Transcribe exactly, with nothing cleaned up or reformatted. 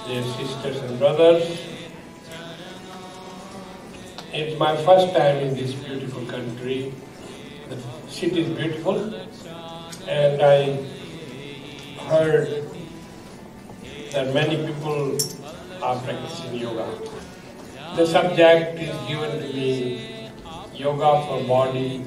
dear sisters and brothers. It's my first time in this beautiful country. The city is beautiful, and I heard that many people are practicing yoga. The subject is given to me, yoga for body,